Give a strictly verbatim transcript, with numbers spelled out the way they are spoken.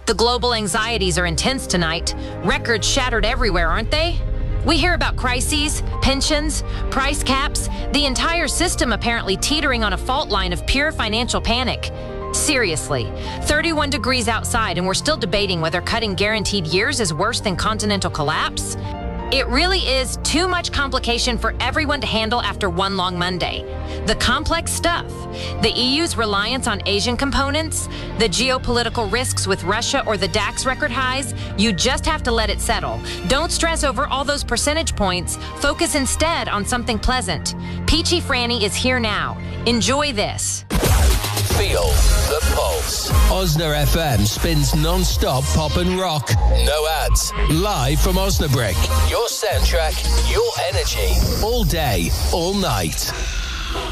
The global anxieties are intense tonight. Records shattered everywhere, aren't they? We hear about crises, pensions, price caps, the entire system apparently teetering on a fault line of pure financial panic. Seriously, thirty-one degrees outside and we're still debating whether cutting guaranteed years is worse than continental collapse? It really is too much complication for everyone to handle after one long Monday. The complex stuff, the E U's reliance on Asian components, the geopolitical risks with Russia or the DAX record highs, you just have to let it settle. Don't stress over all those percentage points. Focus instead on something pleasant. Peachy Franny is here now. Enjoy this. Feel the pulse. Osna F M spins non-stop pop and rock. No ads. Live from Osnabrück. Your soundtrack, your energy. All day, all night.